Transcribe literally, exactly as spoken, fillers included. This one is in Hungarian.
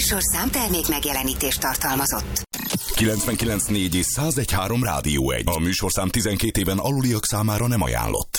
műsorszám termék megjelenítést tartalmazott. kilencvenkilenc négy és száz egy három Rádió egy. A műsorszám tizenkét éven aluliak számára nem ajánlott.